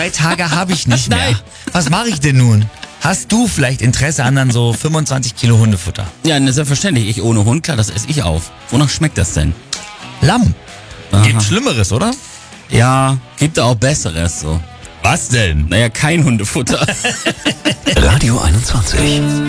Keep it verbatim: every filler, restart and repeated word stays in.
Drei Tage habe ich nicht mehr. Nein. Was mache ich denn nun? Hast du vielleicht Interesse an dann so fünfundzwanzig Kilo Hundefutter? Ja, ne, selbstverständlich. Ich ohne Hund, klar, das esse ich auf. Wonach schmeckt das denn? Lamm. Aha. Gibt Schlimmeres, oder? Ja, gibt da auch Besseres so. Was denn? Naja, kein Hundefutter. Radio einundzwanzig.